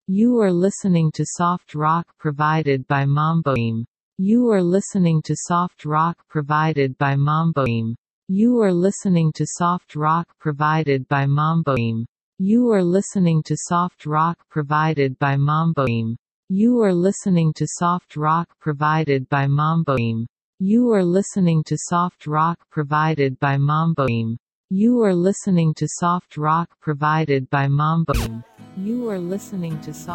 You are listening to soft rock provided by Mamboim. You are listening to soft rock provided by Mamboim. You are listening to soft rock provided by Mamboim. You are listening to soft rock provided by Mamboim. You are listening to soft rock provided by Mamboim. You are listening to soft rock provided by Mamboim. You are listening to soft rock provided by Mamboim. You are listening to soft